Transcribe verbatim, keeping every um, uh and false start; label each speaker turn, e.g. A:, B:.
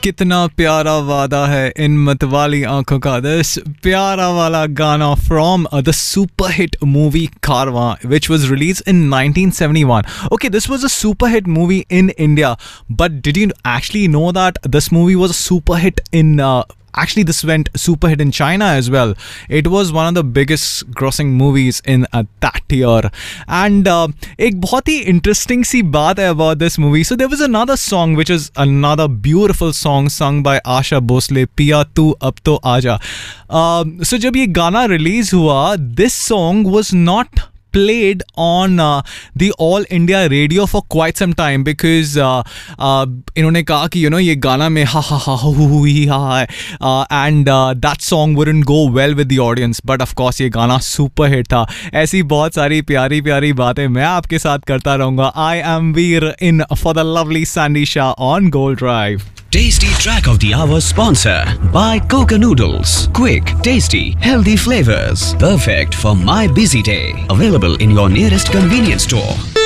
A: कितना प्यारा वादा है इन मतवाली आंखों का. दिस प्यारा वाला गाना from uh, the super hit movie Karwan, which was released in nineteen seventy-one. Okay, this was a super hit movie in India, but did you actually know that this movie was a super hit in uh, Actually, this went super hit in China as well. It was one of the biggest grossing movies in uh, that year. And uh, एक बहुत ही interesting सी बात है about this movie. So there was another song which is another beautiful song sung by Asha Bhosle, पिया तू अब तो आजा. Uh, so जब ये गाना release हुआ, this song was not played on uh, the all India radio for quite some time because uh, uh, इन्होंने कहा कि you know ये गाना में ha ha ha hu hu hi ha है uh, and uh, that song wouldn't go well with the audience, but of course ये गाना super hit था. ऐसी बहुत सारी प्यारी प्यारी बातें मैं आपके साथ करता रहूँगा. I am Veer in for the lovely Sandy Shah on Gold Drive.
B: Tasty Track of the Hour sponsor by Coca Noodles. Quick, tasty, healthy flavors. Perfect for my busy day. Available in your nearest convenience store.